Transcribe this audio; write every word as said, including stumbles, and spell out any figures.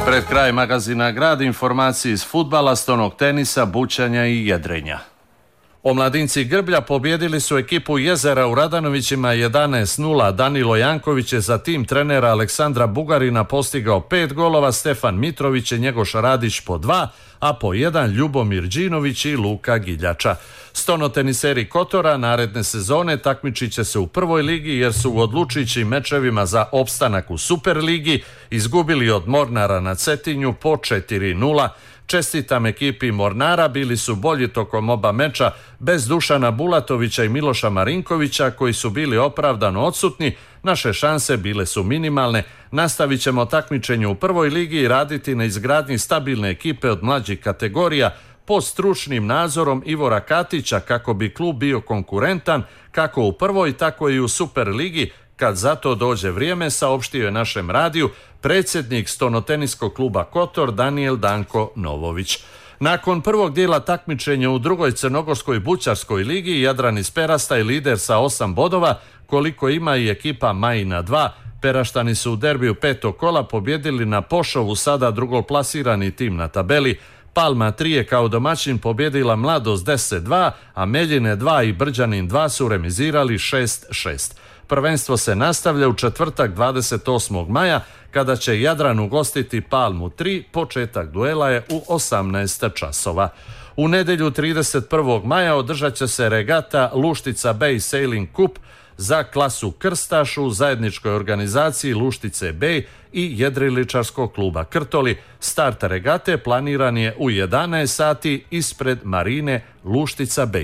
Pred kraj magazina Grad informacije iz fudbala, stonog tenisa, bućanja i jedrenja. Omladinci Grblja pobjedili su ekipu Jezera u Radanovićima jedanaest nula. Danilo Janković je za tim trenera Aleksandra Bugarina postigao pet golova, Stefan Mitrović i Njegoš Radić po dva, a po jedan Ljubomir Đinović i Luka Giljača. Stonoteniseri Kotora naredne sezone takmičit će se u prvoj ligi jer su u odlučujućim mečevima za opstanak u Superligi izgubili od Mornara na Cetinju po četiri nula. Čestitam ekipi Mornara, bili su bolji tokom oba meča bez Dušana Bulatovića i Miloša Marinkovića koji su bili opravdano odsutni. Naše šanse bile su minimalne. Nastavit ćemo takmičenje u prvoj ligi i raditi na izgradnji stabilne ekipe od mlađih kategorija pod stručnim nadzorom Ivora Katića kako bi klub bio konkurentan kako u prvoj tako i u Superligi kad za to dođe vrijeme, saopštio je našem radiju predsjednik Stonoteniskog kluba Kotor Daniel Danko Novović. Nakon prvog dijela takmičenja u drugoj crnogorskoj bućarskoj ligi Jadran iz Perasta je lider sa osam bodova, koliko ima i ekipa Majina dva. Peraštani su u derbiju petog kola pobjedili na Pošovu, sada drugoplasirani tim na tabeli. Palma tri je kao domaćin pobjedila Mladost deset dva, a Meljine dva i Brđanin dva su remizirali šest šest. Prvenstvo se nastavlja u četvrtak dvadeset osmog maja kada će Jadran ugostiti Palmu tri, početak duela je u osamnaest časova. U nedjelju trideset prvog maja održat će se regata Luštica Bay Sailing Cup za klasu Krstaš u zajedničkoj organizaciji Luštice Bay i Jedriličarskog kluba Krtoli. Start regate planiran je u jedanaest sati ispred marine Luštica Bay.